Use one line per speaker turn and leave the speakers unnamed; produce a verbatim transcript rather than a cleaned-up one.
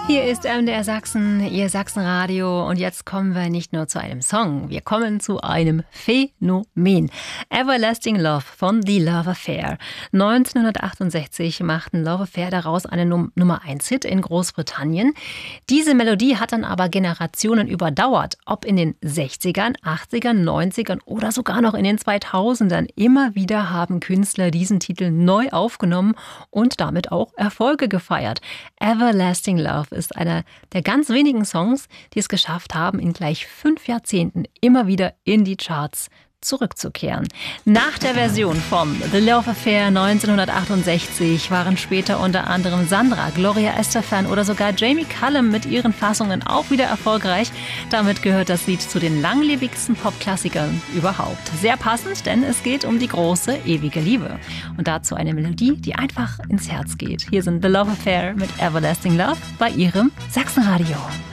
Hier ist M D R Sachsen, Ihr Sachsenradio, und jetzt kommen wir nicht nur zu einem Song, wir kommen zu einem Phänomen. Everlasting Love von The Love Affair. neunzehnhundertachtundsechzig machten Love Affair daraus einen Num- Nummer eins Hit in Großbritannien. Diese Melodie hat dann aber Generationen überdauert. Ob in den sechzigern, achtzigern, neunzigern oder sogar noch in den zweitausendern. Immer wieder haben Künstler diesen Titel neu aufgenommen und damit auch Erfolge gefeiert. Everlasting Love ist einer der ganz wenigen Songs, die es geschafft haben, in gleich fünf Jahrzehnten immer wieder in die Charts zurückzukehren. Nach der Version von The Love Affair neunzehnhundertachtundsechzig waren später unter anderem Sandra, Gloria Estefan oder sogar Jamie Cullum mit ihren Fassungen auch wieder erfolgreich. Damit gehört das Lied zu den langlebigsten Popklassikern überhaupt. Sehr passend, denn es geht um die große, ewige Liebe. Und dazu eine Melodie, die einfach ins Herz geht. Hier sind The Love Affair mit Everlasting Love bei Ihrem Sachsenradio.